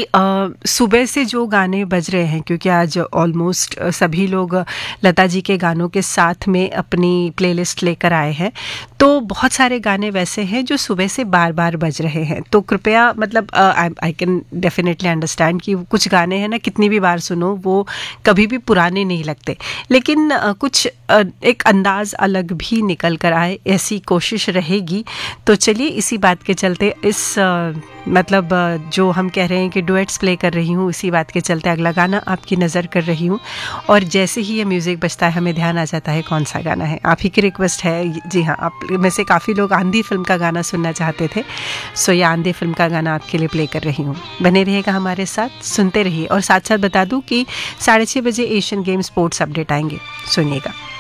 सुबह से जो गाने बज रहे हैं, क्योंकि आज ऑलमोस्ट सभी लोग लता जी के गानों के साथ में अपनी प्लेलिस्ट लेकर आए हैं, तो बहुत सारे गाने वैसे हैं जो सुबह से बार बार बज रहे हैं। तो कृपया मतलब आई कैन डेफिनेटली अंडरस्टैंड कि कुछ गाने हैं ना, कितनी भी बार सुनो वो कभी भी पुराने नहीं लगते, लेकिन कुछ एक अंदाज अलग भी निकल कर आए, ऐसी कोशिश रहेगी। तो चलिए इसी बात के चलते इस मतलब जो हम कह रहे हैं कि डुएट्स प्ले कर रही हूँ, इसी बात के चलते अगला गाना आपकी नज़र कर रही हूँ। और जैसे ही ये म्यूज़िक बजता है हमें ध्यान आ जाता है कौन सा गाना है। आप ही की रिक्वेस्ट है, जी हाँ, आप में से काफ़ी लोग आंधी फिल्म का गाना सुनना चाहते थे, सो ये आंधी फिल्म का गाना आपके लिए प्ले कर रही हूँ। बने रहिएगा हमारे साथ, सुनते रहिए। और साथ साथ बता दूँ कि 6:30 बजे एशियन गेम्स स्पोर्ट्स अपडेट आएंगे, सुनिएगा।